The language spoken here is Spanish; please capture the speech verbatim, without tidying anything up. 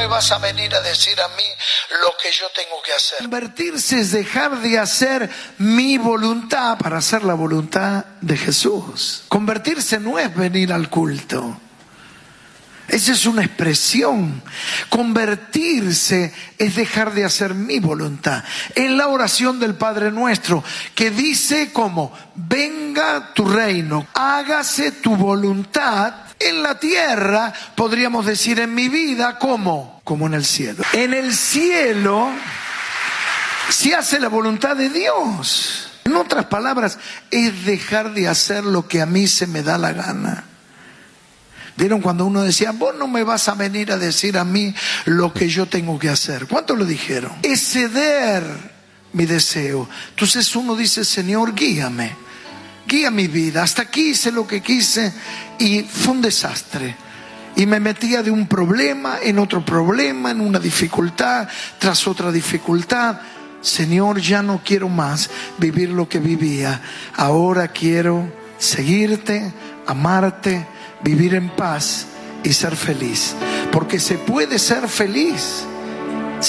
me vas a venir a decir a mí lo que yo tengo que hacer. Convertirse es dejar de hacer mi voluntad para hacer la voluntad de Jesús. Convertirse no es venir al culto. Esa es una expresión. Convertirse es dejar de hacer mi voluntad. En la oración del Padre Nuestro, que dice como: venga tu reino, hágase tu voluntad en la tierra, podríamos decir en mi vida, como, como en el cielo. En el cielo se hace la voluntad de Dios. En otras palabras, es dejar de hacer lo que a mí se me da la gana. ¿Vieron cuando uno decía, vos no me vas a venir a decir a mí lo que yo tengo que hacer? ¿Cuántos lo dijeron? Es ceder mi deseo. Entonces uno dice, Señor, guíame, guía mi vida. Hasta aquí hice lo que quise y fue un desastre. Y me metía de un problema en otro problema, en una dificultad tras otra dificultad. Señor, ya no quiero más vivir lo que vivía. Ahora quiero seguirte, amarte, vivir en paz y ser feliz. Porque se puede ser feliz